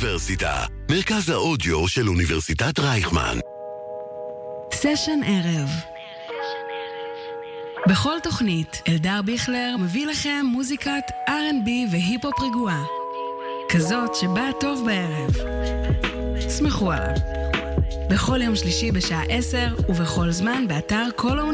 האוניברסיטה, מרכז האודיו של אוניברסיטת רייכמן. סשן ערב. בכל תוכנית, אלדר ביכלר מביא לכם מוזיקת R&B והיפ-הופ רגועה. כזאת שבאה טוב בערב. שמחו עליו. בכל יום שלישי בשעה 10 ובכל זמן באתר כל